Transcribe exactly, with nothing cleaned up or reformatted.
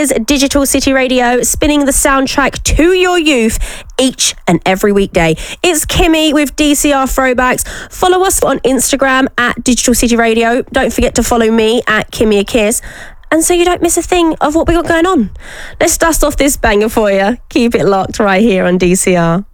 is Digital City Radio, spinning the soundtrack to your youth each and every weekday. It's Kimmy with D C R Throwbacks. Follow us on Instagram at Digital City Radio. Don't forget to follow me at Kimmy a Kiss. And so you don't miss a thing of what we got going on. Let's dust off this banger for you. Keep it locked right here on D C R.